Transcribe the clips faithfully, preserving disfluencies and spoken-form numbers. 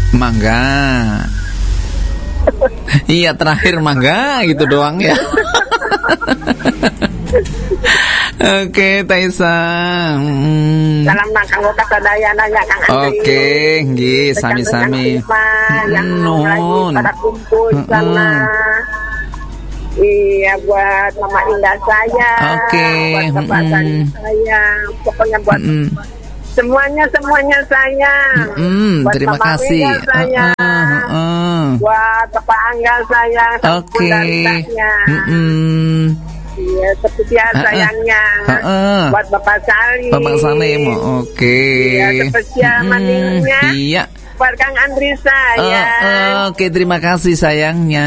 Mangga. Iya, terakhir mangga gitu doang ya. Oke, Taisa. Hmm. Salam nang kanggo kasadayana ya Kang Andri. Oke, nggih, sami-sami. Yang Nun. lagi pada kumpul sana. Iya, buat Mama Indah saya. Oke. Buat Bapak Mm-mm. saya. Pokoknya buat Mm-mm. semuanya semuanya saya. Mm-mm, Buat terima Mama kasih. Mega saya. Uh-uh, uh-uh. Buat Bapak Angga saya. Oke. Mm-mm. Iya, seperti ya Uh-uh. sayangnya. Uh-uh. Buat Bapak Salim. Bapak Salim, oke. Iya, spesial Mm-mm. mandinya. Iya. Buat Kang Andri saya. Uh, uh, Oke, terima kasih sayangnya.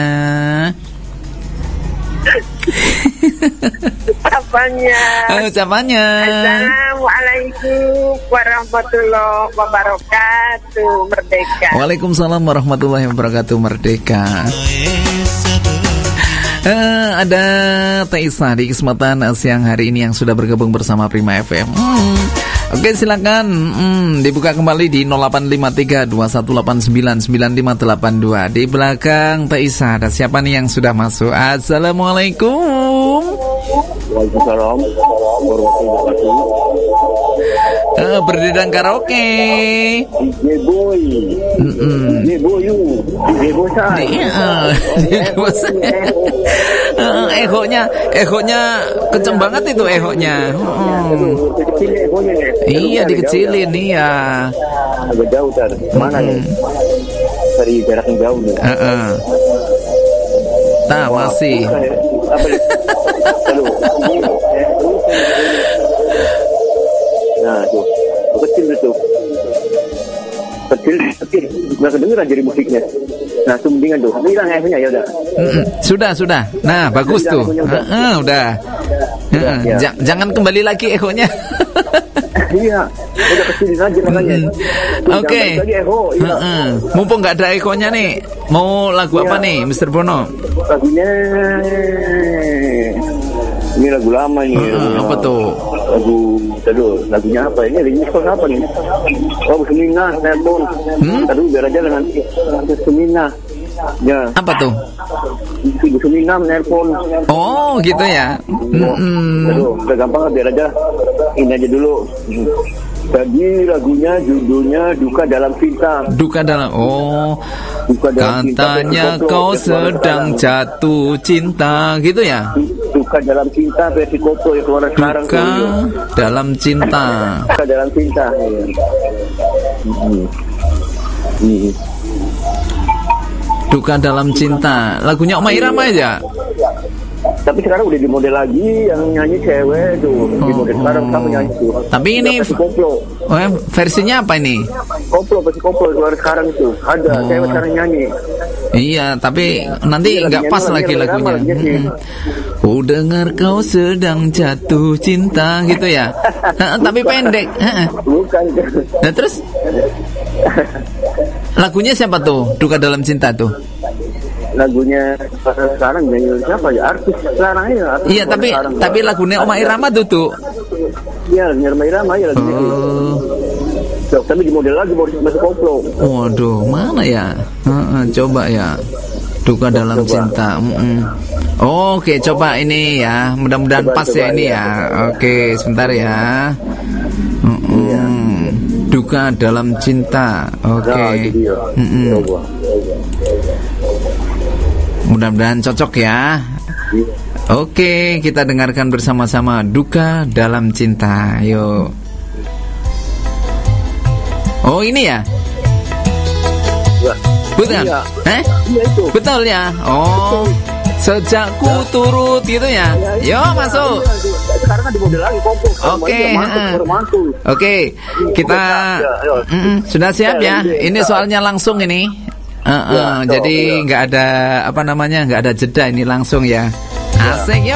Ucapannya. Uh, ucapannya. Assalamualaikum warahmatullahi wabarakatuh. Merdeka. Waalaikumsalam warahmatullahi wabarakatuh. Merdeka. Uh, ada Taisa di kesempatan siang hari ini yang sudah bergabung bersama Prima F M. Hmm. Oke, silakan hmm, dibuka kembali di nol delapan lima tiga dua satu delapan sembilan sembilan lima delapan dua. Di belakang Taisa ada siapa nih yang sudah masuk? Assalamualaikum. Waalaikumsalam warahmatullahi wabarakatuh. Uh, berdendang karaoke. D J Boy. Mm-mm. D J Boy you. D J Boy saya. Uh, ehonya, ehonya kenceng banget itu ehonya. Hmm. Kecil ehonya. Iya, dikecilin, iya. Agak jauh tar. Mana nih? Dari jarak yang jauh nih. Heeh. Nah, masih. Apa nih? Halo. Nah, tuh. Kecil tuh. Kecil, kecil. Nggak kedengeran jadi musiknya. Nah, itu mendingan tuh. Hilang ehonya ya udah. Mm-mm. Sudah, sudah. Nah, bagus tuh. Heeh, udah. Heeh. Ja- jangan kembali lagi ehonya. Iya, udah kecilin aja makanya. Oke. Lagi eho, iya. Heeh. Mumpung nggak ada ehonya nih, mau lagu apa Iya. nih, Mister Bono? Lagunya ini lagu lama nih. Heeh, apa tuh? Lagu, aduh, lagunya apa ini? Lagu ini apa nih? Oh, Semina, telepon. Hmm? Aduh, biar aja nanti. Semina. Ya. Apa tuh? Ibu Semina telepon. Oh, gitu ya. Mm-mm. Aduh, udah gampang lah, biar aja. Ini aja dulu. Tadi lagunya judulnya Duka Dalam Cinta. Duka dalam. Oh. Duka dalam Katanya cinta, kau versi koplo, sedang sekarang. jatuh cinta, gitu ya? Duka Dalam Cinta versi koplo yang keluar sekarang. Duka dalam cinta. Duka Dalam Cinta. Iya. Hmm. Hmm. Duka dalam cinta. Lagunya Oma Irama aja. Tapi sekarang udah di model lagi yang nyanyi cewek tuh. Di Oh, model sekarang oh. kamu nyanyi tuh. Tapi ini versi koplo. Oh, ya, versinya apa ini? Koplo versi koplo yang keluar sekarang itu. Ada Oh. cewek sekarang nyanyi. Iya, tapi nanti Iya, nggak lagunya pas itu lagi lagunya lagunya. lama, lagunya sih. Mm-mm. Ku dengar kau sedang jatuh cinta, gitu ya. Heeh, tapi pendek. Heeh. Bukan. Nah terus lagunya siapa tuh? Duka dalam cinta tuh. Lagunya sekarang nyanyi siapa ya? Artis sekarang ya. Artis Iya, tapi sekarang. tapi lagunya Oma Irama tuh tuh. Iya, lagunya Roma Irama ya lagunya. Oh. Tuh, tapi di model lagi model masih koplo. Waduh, mana ya? Heeh, coba ya. Duka dalam Coba. cinta. Mm-mm. Oke, coba ini ya. Mudah-mudahan Coba, pas coba, ya ini ya. ya. Oke, sebentar ya. Mm-mm. Iya. Duka dalam cinta. Oke. Nah, itu dia. Mm-mm. Coba. Mudah-mudahan cocok ya. Iya. Oke, kita dengarkan bersama-sama Duka dalam cinta. Yuk. Oh, ini ya? Wah. Betul? Iya. Eh? Iya itu. Betul ya? Oh, sejak ku turut gitu ya? Yo, masuk. Sekarang kan di model lagi koplo. Oke, Mantul, heeh. baru mantul. Oke, kita Mm-mm, sudah siap ya? Ini soalnya langsung ini. Heeh, Ya, jadi nggak ada apa namanya, nggak ada jeda ini langsung ya. Asik ya.